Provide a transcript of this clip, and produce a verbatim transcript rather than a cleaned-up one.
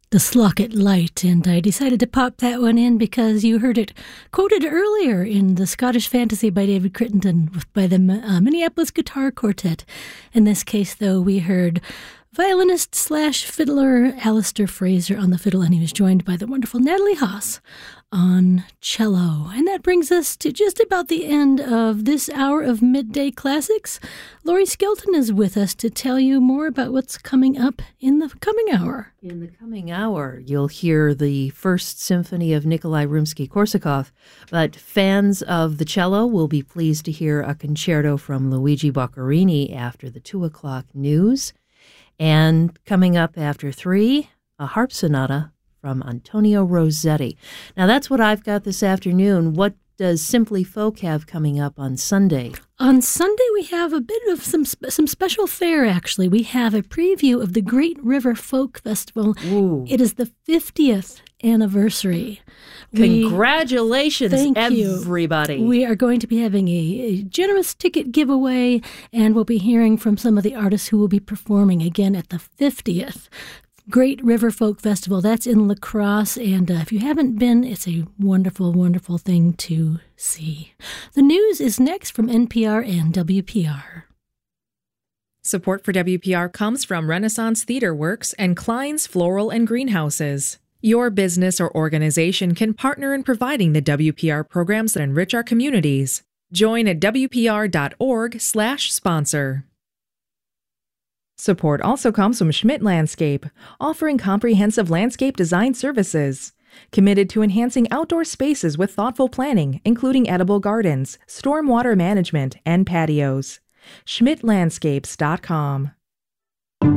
the Slockett Light, and I decided to pop that one in because you heard it quoted earlier in the Scottish Fantasy by David Crittenden by the uh, Minneapolis Guitar Quartet. In this case, though, we heard violinist slash fiddler Alistair Fraser on the fiddle, and he was joined by the wonderful Natalie Haas on cello. And that brings us to just about the end of this hour of Midday Classics. Laurie Skelton is with us to tell you more about what's coming up in the coming hour. In the coming hour, you'll hear the First Symphony of Nikolai Rimsky-Korsakov, but fans of the cello will be pleased to hear a concerto from Luigi Boccherini after the two o'clock news. And coming up after three, a harp sonata from Antonio Rossetti. Now, that's what I've got this afternoon. What does Simply Folk have coming up on Sunday? On Sunday, we have a bit of some some special fare, actually. We have a preview of the Great River Folk Festival. Ooh. It is the fiftieth anniversary. Congratulations, we, thank everybody. You. We are going to be having a, a generous ticket giveaway, and we'll be hearing from some of the artists who will be performing again at the fiftieth Great River Folk Festival. That's in La Crosse, and uh, if you haven't been, it's a wonderful, wonderful thing to see. The news is next from N P R and W P R. Support for W P R comes from Renaissance Theater Works and Klein's Floral and Greenhouses. Your business or organization can partner in providing the W P R programs that enrich our communities. Join at W P R dot org slash sponsor. Support also comes from Schmidt Landscape, offering comprehensive landscape design services. Committed to enhancing outdoor spaces with thoughtful planning, including edible gardens, stormwater management, and patios. schmidt landscapes dot com.